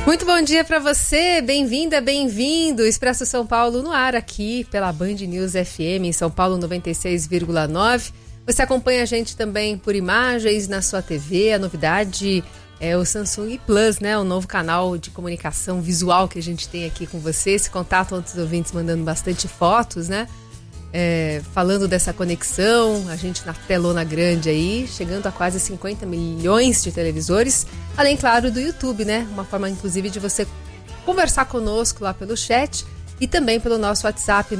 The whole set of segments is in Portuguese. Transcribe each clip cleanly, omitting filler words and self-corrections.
Muito bom dia para você, bem-vinda, bem-vindo. Expresso São Paulo no ar aqui pela Band News FM em São Paulo 96,9. Você acompanha a gente também por imagens na sua TV. A novidade é o Samsung Plus, né? O novo canal de comunicação visual que a gente tem aqui com você. Esse contato entre os ouvintes mandando bastante fotos, né? Falando dessa conexão, a gente na telona grande aí, chegando a quase 50 milhões de televisores, além, claro, do YouTube, né? Uma forma, inclusive, de você conversar conosco lá pelo chat e também pelo nosso WhatsApp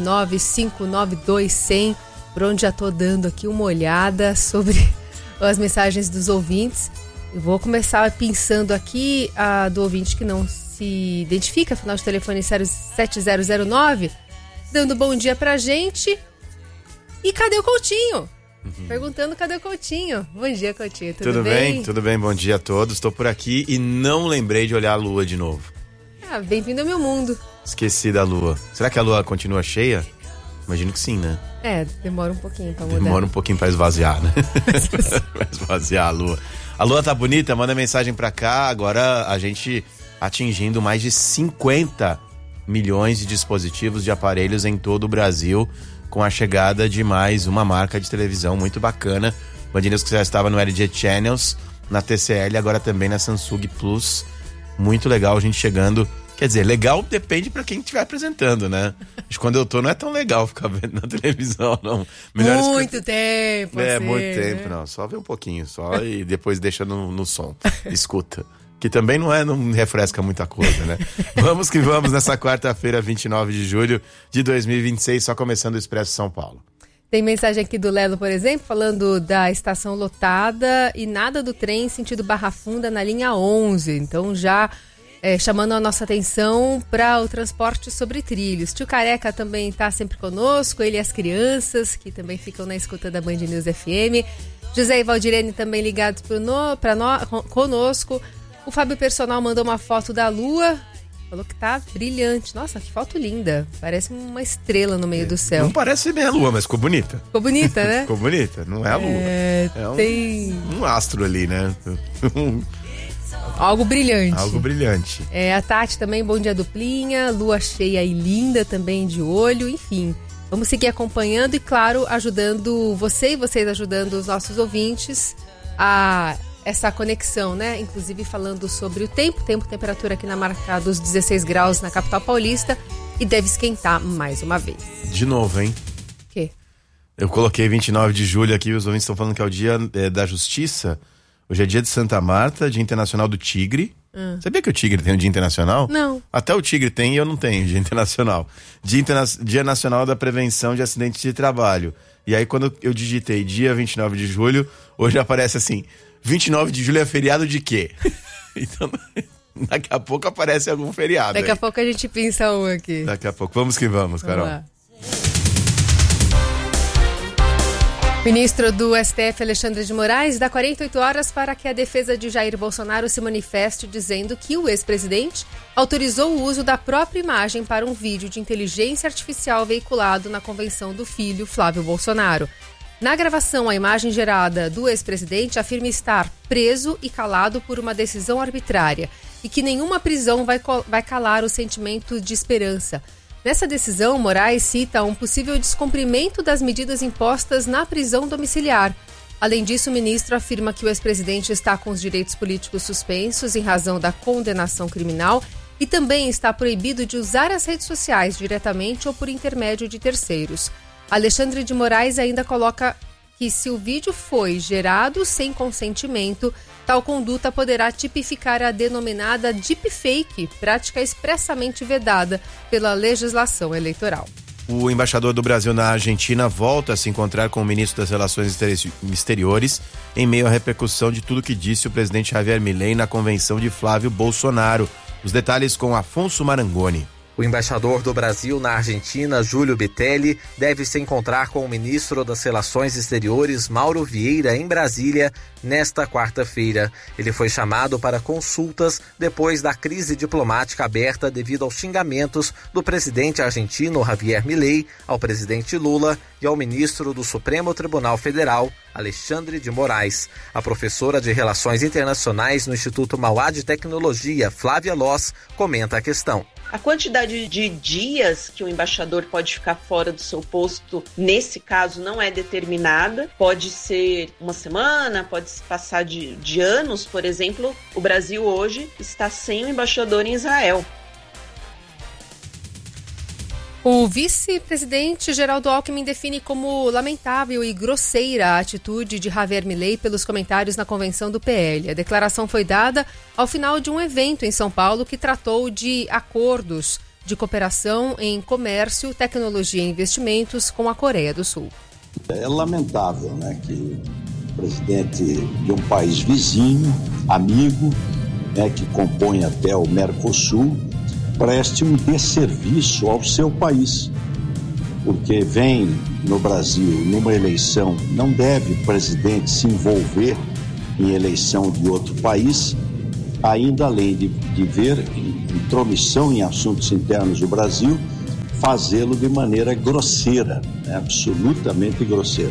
999-592-100, por onde já tô dando aqui uma olhada sobre as mensagens dos ouvintes. Eu vou começar pensando aqui a do ouvinte que não se identifica, final de telefone 07009, dando bom dia pra gente. E cadê o Coutinho? Perguntando cadê o Coutinho. Bom dia, Coutinho, tudo bem? Tudo bem, bom dia a todos. Estou por aqui e não lembrei de olhar a lua de novo. Bem-vindo ao meu mundo. Esqueci da lua. Será que a lua continua cheia? Imagino que sim, né? Demora um pouquinho pra mudar. Demora um pouquinho pra esvaziar, né? Pra esvaziar a lua. A lua tá bonita? Manda mensagem pra cá. Agora a gente atingindo mais de 50 milhões de dispositivos, de aparelhos em todo o Brasil, com a chegada de mais uma marca de televisão muito bacana. Band News que já estava no LG Channels, na TCL, agora também na Samsung Plus. Muito legal a gente chegando. Quer dizer, legal depende pra quem estiver apresentando, né? Acho que quando eu tô não é tão legal ficar vendo na televisão, não. Muito tempo, muito tempo, não. Só ver um pouquinho, só e depois deixa no som. Escuta. Que também não refresca muita coisa, né? Vamos que vamos nessa quarta-feira, 29 de julho de 2026, só começando o Expresso São Paulo. Tem mensagem aqui do Lelo, por exemplo, falando da estação lotada e nada do trem sentido Barra Funda na linha 11. Então já chamando a nossa atenção para o transporte sobre trilhos. Tio Careca também está sempre conosco, ele e as crianças que também ficam na escuta da Band News FM. José e Valdirene também ligados conosco. O Fábio Personal mandou uma foto da lua, falou que tá brilhante. Nossa, que foto linda. Parece uma estrela no meio do céu. Não parece bem a lua, mas ficou bonita. Ficou bonita, né? Ficou bonita, não é a lua. Tem um astro ali, né? Algo brilhante. Algo brilhante. A Tati também, bom dia duplinha, lua cheia e linda também de olho, enfim. Vamos seguir acompanhando e, claro, ajudando você e vocês ajudando os nossos ouvintes a essa conexão, né? Inclusive falando sobre o temperatura aqui na marca dos 16 graus na capital paulista e deve esquentar mais uma vez. De novo, hein? O quê? Eu coloquei 29 de julho aqui, os ouvintes estão falando que é o dia da justiça. Hoje é dia de Santa Marta, dia internacional do tigre. Sabia que o tigre tem um dia internacional? Não. Até o tigre tem e eu não tenho dia internacional. Dia nacional da prevenção de acidentes de trabalho. E aí quando eu digitei dia 29 de julho, hoje aparece assim, 29 de julho é feriado de quê? Então, daqui a pouco aparece algum feriado. Daqui a pouco a gente pensa um aqui. Daqui a pouco. Vamos que vamos, Carol. Vamos lá. Ministro do STF, Alexandre de Moraes, dá 48 horas para que a defesa de Jair Bolsonaro se manifeste dizendo que o ex-presidente autorizou o uso da própria imagem para um vídeo de inteligência artificial veiculado na convenção do filho, Flávio Bolsonaro. Na gravação, a imagem gerada do ex-presidente afirma estar preso e calado por uma decisão arbitrária e que nenhuma prisão vai calar o sentimento de esperança. Nessa decisão, Moraes cita um possível descumprimento das medidas impostas na prisão domiciliar. Além disso, o ministro afirma que o ex-presidente está com os direitos políticos suspensos em razão da condenação criminal e também está proibido de usar as redes sociais diretamente ou por intermédio de terceiros. Alexandre de Moraes ainda coloca que se o vídeo foi gerado sem consentimento, tal conduta poderá tipificar a denominada deepfake, prática expressamente vedada pela legislação eleitoral. O embaixador do Brasil na Argentina volta a se encontrar com o ministro das Relações Exteriores em meio à repercussão de tudo que disse o presidente Javier Milei na convenção de Flávio Bolsonaro. Os detalhes com Afonso Marangoni. O embaixador do Brasil na Argentina, Júlio Bitelli, deve se encontrar com o ministro das Relações Exteriores, Mauro Vieira, em Brasília, nesta quarta-feira. Ele foi chamado para consultas depois da crise diplomática aberta devido aos xingamentos do presidente argentino, Javier Milei, ao presidente Lula e ao ministro do Supremo Tribunal Federal, Alexandre de Moraes. A professora de Relações Internacionais no Instituto Mauá de Tecnologia, Flávia Loss, comenta a questão. A quantidade de dias que o embaixador pode ficar fora do seu posto, nesse caso, não é determinada. Pode ser uma semana, pode passar de anos. Por exemplo, o Brasil hoje está sem o embaixador em Israel. O vice-presidente Geraldo Alckmin define como lamentável e grosseira a atitude de Javier Milei pelos comentários na convenção do PL. A declaração foi dada ao final de um evento em São Paulo que tratou de acordos de cooperação em comércio, tecnologia e investimentos com a Coreia do Sul. É lamentável, né, que o presidente de um país vizinho, amigo, né, que compõe até o Mercosul, preste um desserviço ao seu país, porque vem no Brasil numa eleição, não deve o presidente se envolver em eleição de outro país, ainda além de ver intromissão em assuntos internos do Brasil, fazê-lo de maneira grosseira, né? Absolutamente grosseira.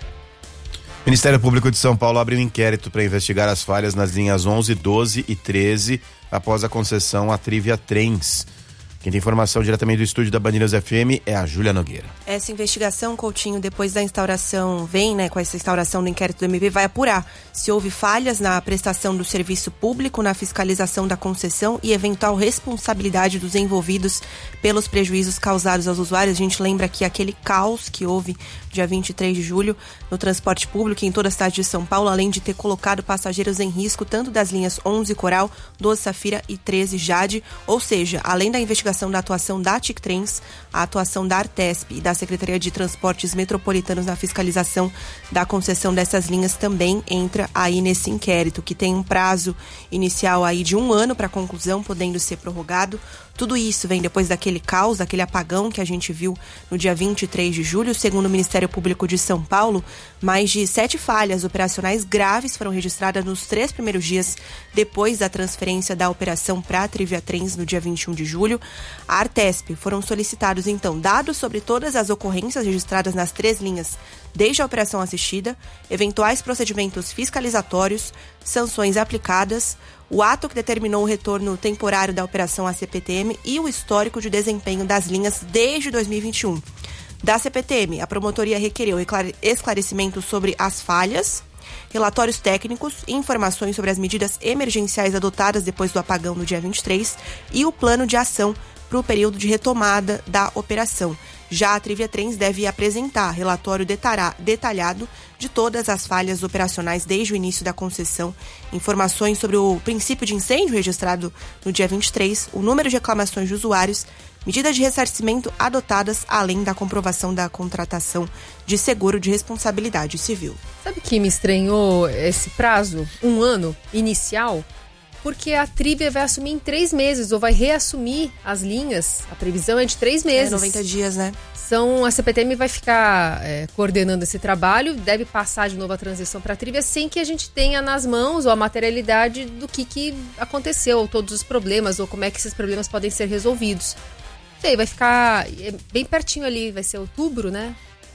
O Ministério Público de São Paulo abre um inquérito para investigar as falhas nas linhas 11, 12 e 13 após a concessão à Trivia Trens. Quem tem informação diretamente do estúdio da Band News FM é a Júlia Nogueira. Essa investigação, Coutinho, depois da instauração, com essa instauração do inquérito do MP, vai apurar se houve falhas na prestação do serviço público, na fiscalização da concessão e eventual responsabilidade dos envolvidos pelos prejuízos causados aos usuários. A gente lembra que aquele caos que houve dia 23 de julho no transporte público em toda a cidade de São Paulo, além de ter colocado passageiros em risco tanto das linhas 11 Coral, 12 Safira e 13 Jade, ou seja, além da investigação da atuação da TIC Trens, a atuação da Artesp e da Secretaria de Transportes Metropolitanos na fiscalização da concessão dessas linhas também entra aí nesse inquérito, que tem um prazo inicial aí de 1 ano para conclusão, podendo ser prorrogado. Tudo isso vem depois daquele caos, daquele apagão que a gente viu no dia 23 de julho. Segundo o Ministério Público de São Paulo, mais de 7 falhas operacionais graves foram registradas nos 3 primeiros dias depois da transferência da operação para a Trivia Trens no dia 21 de julho. A Artesp foram solicitados, então, dados sobre todas as ocorrências registradas nas 3 linhas desde a operação assistida, eventuais procedimentos fiscalizatórios, sanções aplicadas, o ato que determinou o retorno temporário da operação à CPTM e o histórico de desempenho das linhas desde 2021. Da CPTM, a promotoria requereu esclarecimentos sobre as falhas, relatórios técnicos, informações sobre as medidas emergenciais adotadas depois do apagão no dia 23 e o plano de ação para o período de retomada da operação. Já a Trivia Trens deve apresentar relatório detalhado de todas as falhas operacionais desde o início da concessão, informações sobre o princípio de incêndio registrado no dia 23, o número de reclamações de usuários, medidas de ressarcimento adotadas, além da comprovação da contratação de seguro de responsabilidade civil. Sabe que me estranhou esse prazo, 1 ano inicial? Porque a Trivia vai assumir em 3 meses, ou vai reassumir as linhas. A previsão é de 3 meses. 90 dias, né? A CPTM vai ficar coordenando esse trabalho, deve passar de novo a transição para a Trivia, sem que a gente tenha nas mãos ou a materialidade do que aconteceu, todos os problemas, ou como é que esses problemas podem ser resolvidos. Sei, vai ficar bem pertinho ali, vai ser outubro, né?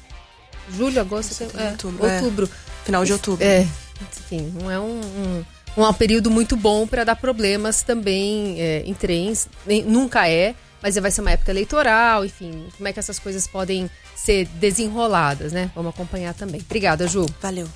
Julho, agosto, outubro. Final de outubro. Enfim, não é um período muito bom para dar problemas também em trens, nunca mas vai ser uma época eleitoral, enfim, como é que essas coisas podem ser desenroladas, né? Vamos acompanhar também. Obrigada, Ju. Valeu.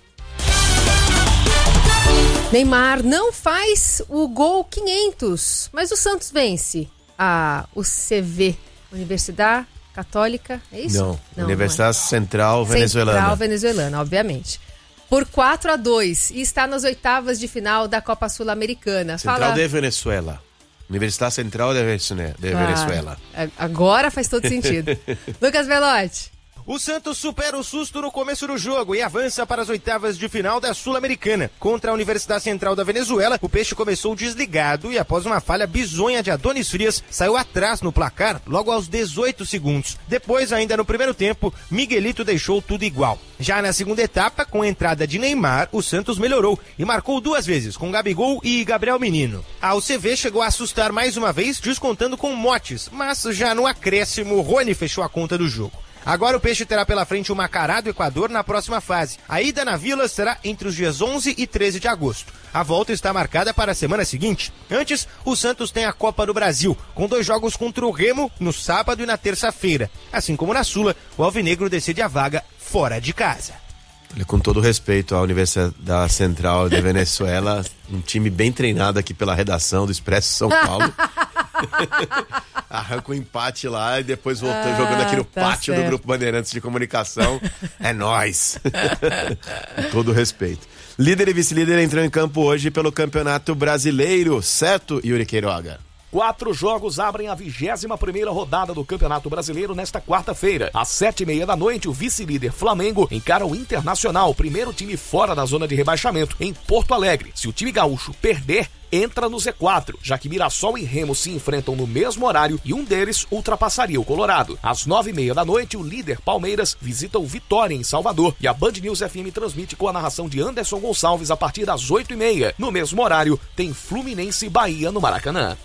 Neymar não faz o gol 500, mas o Santos vence o CV, Universidade Católica, é isso? Não, Universidade Central Venezuelana. Central Venezuelana, obviamente. Por 4-2 e está nas oitavas de final da Copa Sul-Americana. Central de Venezuela. Universidade Central de Venezuela. Agora faz todo sentido. Lucas Velotti. O Santos supera o susto no começo do jogo e avança para as oitavas de final da Sul-Americana. Contra a Universidade Central da Venezuela, o Peixe começou desligado e após uma falha bizonha de Adonis Frias, saiu atrás no placar logo aos 18 segundos. Depois, ainda no primeiro tempo, Miguelito deixou tudo igual. Já na segunda etapa, com a entrada de Neymar, o Santos melhorou e marcou 2 vezes, com Gabigol e Gabriel Menino. A UCV chegou a assustar mais uma vez, descontando com Motes, mas já no acréscimo, Rony fechou a conta do jogo. Agora o Peixe terá pela frente o Macará do Equador na próxima fase. A ida na Vila será entre os dias 11 e 13 de agosto. A volta está marcada para a semana seguinte. Antes, o Santos tem a Copa do Brasil, com 2 jogos contra o Remo no sábado e na terça-feira. Assim como na Sula, o Alvinegro decide a vaga fora de casa. Com todo respeito à Universidade Central de Venezuela, um time bem treinado aqui pela redação do Expresso São Paulo. Arranca o empate lá e depois voltando jogando aqui no pátio do Grupo Bandeirantes de Comunicação. É nóis! Com todo respeito. Líder e vice-líder entram em campo hoje pelo Campeonato Brasileiro, certo, Yuri Queiroga? 4 jogos abrem a 21ª rodada do Campeonato Brasileiro nesta quarta-feira. Às 7h30 da noite, o vice-líder Flamengo encara o Internacional, primeiro time fora da zona de rebaixamento, em Porto Alegre. Se o time gaúcho perder, entra no Z4, já que Mirassol e Remo se enfrentam no mesmo horário e um deles ultrapassaria o Colorado. Às 9h30 da noite, o líder Palmeiras visita o Vitória em Salvador e a Band News FM transmite com a narração de Anderson Gonçalves a partir das 8h30. No mesmo horário, tem Fluminense e Bahia no Maracanã.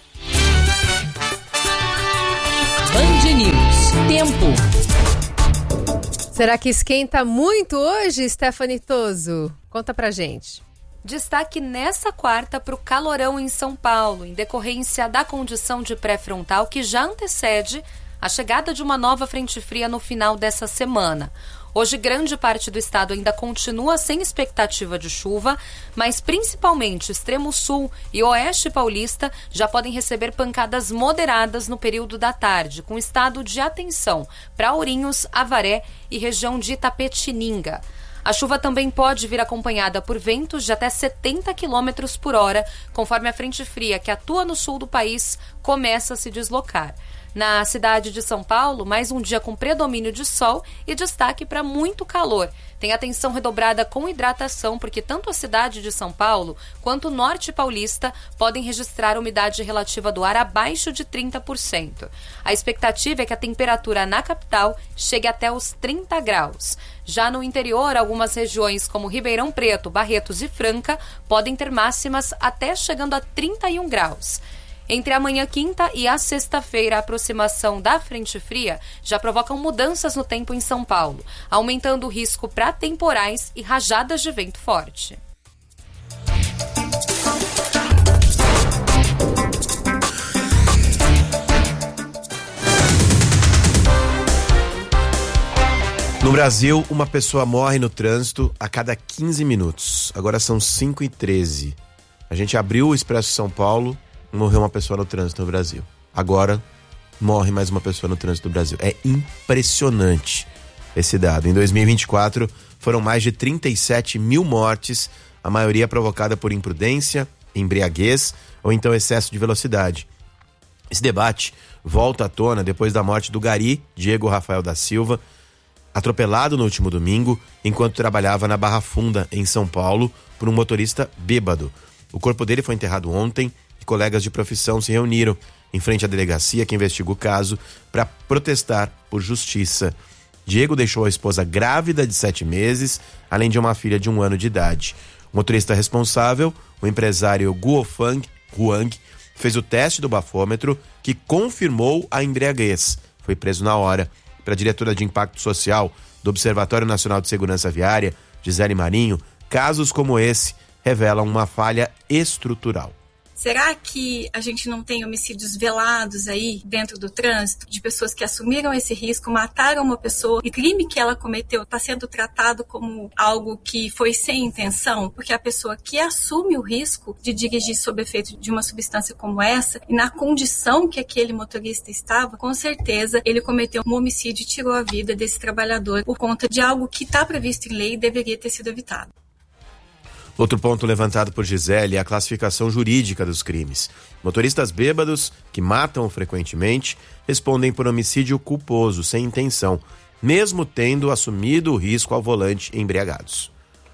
Band News. Tempo. Será que esquenta muito hoje, Stephanie Toso? Conta pra gente. Destaque nessa quarta para o calorão em São Paulo, em decorrência da condição de pré-frontal que já antecede a chegada de uma nova frente fria no final dessa semana. Hoje, grande parte do estado ainda continua sem expectativa de chuva, mas principalmente extremo sul e oeste paulista já podem receber pancadas moderadas no período da tarde, com estado de atenção para Ourinhos, Avaré e região de Itapetininga. A chuva também pode vir acompanhada por ventos de até 70 km por hora, conforme a frente fria que atua no sul do país começa a se deslocar. Na cidade de São Paulo, mais um dia com predomínio de sol e destaque para muito calor. Tem atenção redobrada com hidratação, porque tanto a cidade de São Paulo quanto o norte paulista podem registrar umidade relativa do ar abaixo de 30%. A expectativa é que a temperatura na capital chegue até os 30 graus. Já no interior, algumas regiões como Ribeirão Preto, Barretos e Franca podem ter máximas até chegando a 31 graus. Entre amanhã quinta e a sexta-feira, a aproximação da frente fria já provocam mudanças no tempo em São Paulo, aumentando o risco para temporais e rajadas de vento forte. No Brasil, uma pessoa morre no trânsito a cada 15 minutos. Agora são 5h13. A gente abriu o Expresso São Paulo, morreu uma pessoa no trânsito no Brasil. Agora, morre mais uma pessoa no trânsito do Brasil. É impressionante esse dado. Em 2024, foram mais de 37 mil mortes, a maioria provocada por imprudência, embriaguez ou então excesso de velocidade. Esse debate volta à tona depois da morte do gari Diego Rafael da Silva, atropelado no último domingo, enquanto trabalhava na Barra Funda, em São Paulo, por um motorista bêbado. O corpo dele foi enterrado ontem e colegas de profissão se reuniram em frente à delegacia que investiga o caso para protestar por justiça. Diego deixou a esposa grávida de 7 meses, além de uma filha de 1 ano de idade. O motorista responsável, o empresário Guofang Huang, fez o teste do bafômetro que confirmou a embriaguez. Foi preso na hora. Para a diretora de Impacto Social do Observatório Nacional de Segurança Viária, Gisele Marinho, casos como esse revelam uma falha estrutural. Será que a gente não tem homicídios velados aí dentro do trânsito, de pessoas que assumiram esse risco, mataram uma pessoa e o crime que ela cometeu está sendo tratado como algo que foi sem intenção? Porque a pessoa que assume o risco de dirigir sob efeito de uma substância como essa, e na condição que aquele motorista estava, com certeza ele cometeu um homicídio e tirou a vida desse trabalhador por conta de algo que está previsto em lei e deveria ter sido evitado. Outro ponto levantado por Gisele é a classificação jurídica dos crimes. Motoristas bêbados, que matam frequentemente, respondem por homicídio culposo, sem intenção. mesmo tendo assumido o risco ao volante embriagados.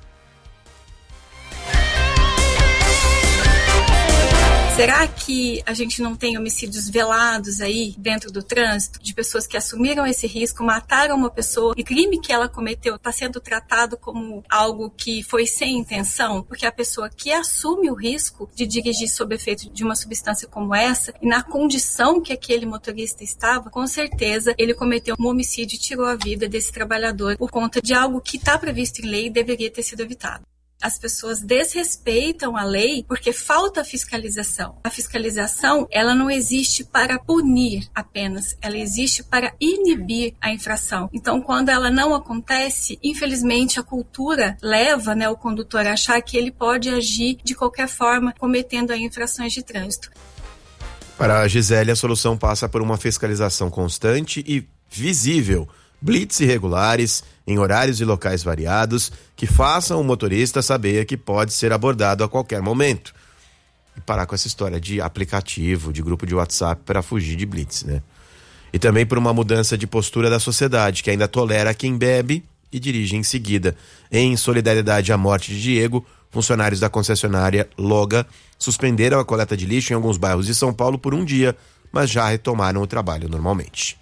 Será que a gente não tem homicídios velados aí dentro do trânsito, de pessoas que assumiram esse risco, mataram uma pessoa e o crime que ela cometeu está sendo tratado como algo que foi sem intenção? Porque a pessoa que assume o risco de dirigir sob efeito de uma substância como essa, e na condição que aquele motorista estava, com certeza ele cometeu um homicídio e tirou a vida desse trabalhador por conta de algo que está previsto em lei e deveria ter sido evitado. As pessoas desrespeitam a lei porque falta fiscalização. A fiscalização, ela não existe para punir apenas, ela existe para inibir a infração. Então, quando ela não acontece, infelizmente a cultura leva, o condutor a achar que ele pode agir de qualquer forma, cometendo infrações de trânsito. Para a Gisele, a solução passa por uma fiscalização constante e visível, blitz irregulares, em horários e locais variados, que façam o motorista saber que pode ser abordado a qualquer momento. E parar com essa história de aplicativo, de grupo de WhatsApp para fugir de blitz, né? E também por uma mudança de postura da sociedade, que ainda tolera quem bebe e dirige em seguida. Em solidariedade à morte de Diego, funcionários da concessionária Loga suspenderam a coleta de lixo em alguns bairros de São Paulo por um dia, mas já retomaram o trabalho normalmente.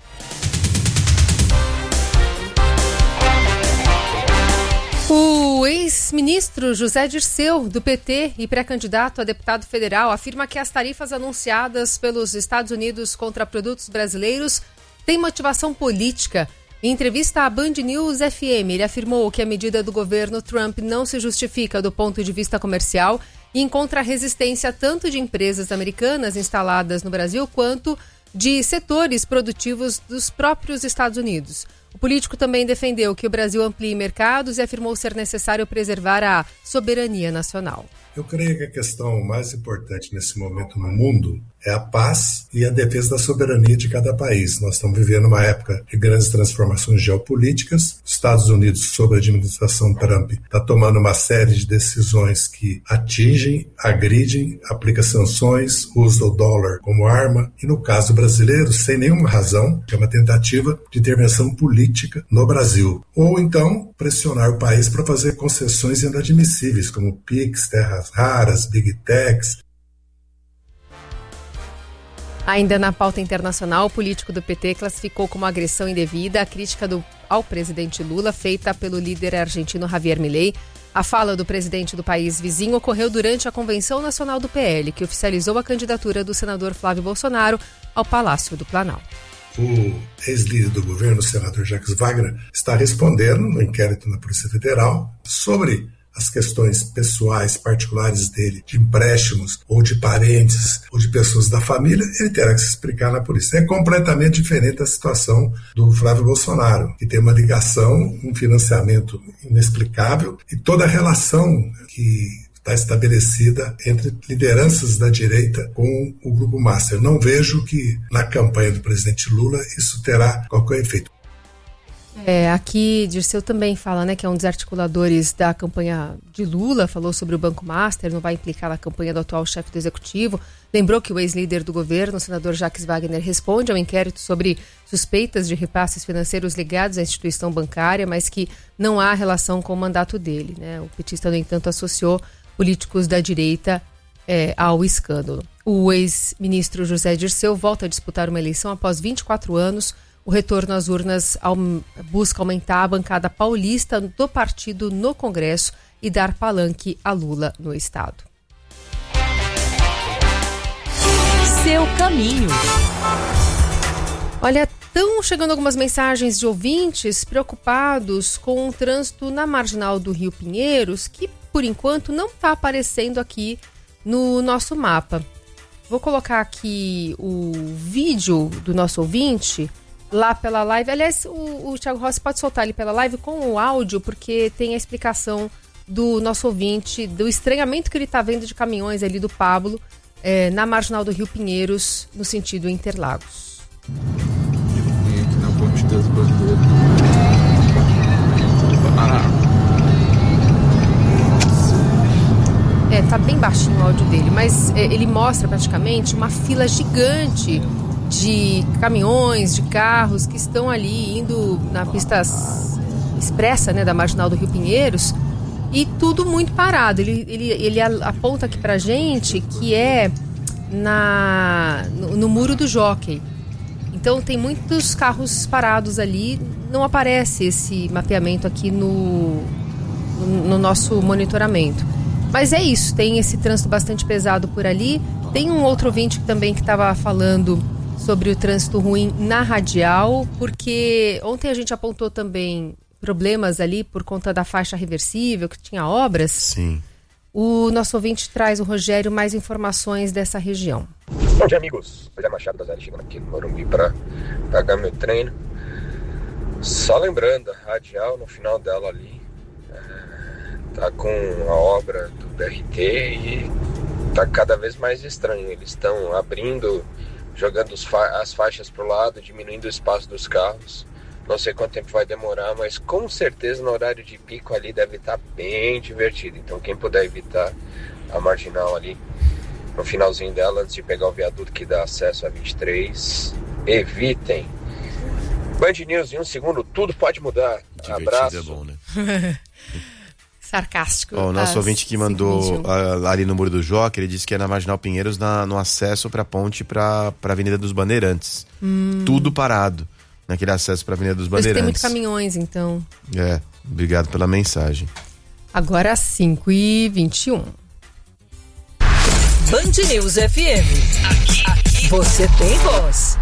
O ex-ministro José Dirceu, do PT e pré-candidato a deputado federal, afirma que as tarifas anunciadas pelos Estados Unidos contra produtos brasileiros têm motivação política. Em entrevista à Band News FM, ele afirmou que a medida do governo Trump não se justifica do ponto de vista comercial e encontra resistência tanto de empresas americanas instaladas no Brasil quanto de setores produtivos dos próprios Estados Unidos. O político também defendeu que o Brasil amplie mercados e afirmou ser necessário preservar a soberania nacional. Eu creio que a questão mais importante nesse momento no mundo é a paz e a defesa da soberania de cada país. Nós estamos vivendo uma época de grandes transformações geopolíticas. Os Estados Unidos, sob a administração Trump, está tomando uma série de decisões que atingem, agridem, aplica sanções, usa o dólar como arma. E no caso brasileiro, sem nenhuma razão, é uma tentativa de intervenção política no Brasil. Ou então, pressionar o país para fazer concessões inadmissíveis, como PIX, terras raras, Big Techs. Ainda na pauta internacional, o político do PT classificou como agressão indevida a crítica ao presidente Lula feita pelo líder argentino Javier Milei. A fala do presidente do país vizinho ocorreu durante a Convenção Nacional do PL, que oficializou a candidatura do senador Flávio Bolsonaro ao Palácio do Planalto. O ex-líder do governo, o senador Jacques Wagner, está respondendo no inquérito na Polícia Federal sobre as questões pessoais, particulares dele, de empréstimos, ou de parentes, ou de pessoas da família. Ele terá que se explicar na polícia. É completamente diferente da situação do Flávio Bolsonaro, que tem uma ligação, um financiamento inexplicável, e toda a relação que está estabelecida entre lideranças da direita com o Grupo Master. Não vejo que na campanha do presidente Lula isso terá qualquer efeito. Aqui Dirceu também fala, que é um dos articuladores da campanha de Lula, falou sobre o Banco Master, não vai implicar na campanha do atual chefe do executivo. Lembrou que o ex-líder do governo, o senador Jacques Wagner, responde ao inquérito sobre suspeitas de repasses financeiros ligados à instituição bancária, mas que não há relação com o mandato dele. O petista, no entanto, associou políticos da direita ao escândalo. O ex-ministro José Dirceu volta a disputar uma eleição após 24 anos. O retorno às urnas busca aumentar a bancada paulista do partido no Congresso e dar palanque a Lula no estado. Seu caminho. Olha, estão chegando algumas mensagens de ouvintes preocupados com o trânsito na marginal do Rio Pinheiros, que por enquanto não está aparecendo aqui no nosso mapa. Vou colocar aqui o vídeo do nosso ouvinte lá pela live. Aliás, o Thiago Rossi pode soltar ali pela live com o áudio, porque tem a explicação do nosso ouvinte, do estranhamento que ele está vendo de caminhões ali do Pablo, na marginal do Rio Pinheiros, no sentido Interlagos. Aqui na Ponte das Bandeiras. Tá bem baixinho o áudio dele, mas ele mostra praticamente uma fila gigante de caminhões, de carros que estão ali indo na pista expressa, né, da Marginal do Rio Pinheiros, e tudo muito parado. Ele aponta aqui pra gente que é no Muro do Jockey. Então tem muitos carros parados ali, não aparece esse mapeamento aqui no nosso monitoramento. Mas é isso, tem esse trânsito bastante pesado por ali. Tem um outro ouvinte também que estava falando sobre o trânsito ruim na Radial, porque ontem a gente apontou também problemas ali por conta da faixa reversível, que tinha obras. Sim. O nosso ouvinte traz, o Rogério, mais informações dessa região. Bom dia, amigos. José Machado da Zé, chegando aqui no Morumbi para pagar meu treino. Só lembrando, a Radial, no final dela ali, tá com a obra do BRT e tá cada vez mais estranho. Eles estão abrindo, jogando as faixas pro lado, diminuindo o espaço dos carros. Não sei quanto tempo vai demorar, mas com certeza no horário de pico ali deve estar bem divertido. Então quem puder evitar a Marginal ali no finalzinho dela, antes de pegar o viaduto que dá acesso a 23, evitem. Band News, em um segundo, tudo pode mudar. Divertido. Abraço. É bom, né? Sarcástico. O nosso ouvinte que mandou ali no Muro do Jockey, ele disse que é na Marginal Pinheiros, no acesso para a ponte para a Avenida dos Bandeirantes. Tudo parado naquele acesso para a Avenida dos Bandeirantes. Tem muitos caminhões, então. Obrigado pela mensagem. Agora 5h21. Band News FM. Aqui você tem voz.